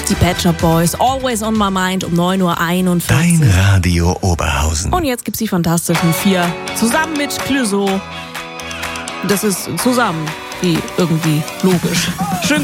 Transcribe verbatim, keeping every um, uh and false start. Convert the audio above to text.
Die Pet Shop Boys, Always on My Mind um neun Uhr einundvierzig. Dein Radio Oberhausen. Und jetzt gibt's die Fantastischen Vier. Zusammen mit Clouseau. Das ist zusammen, wie irgendwie logisch. Schön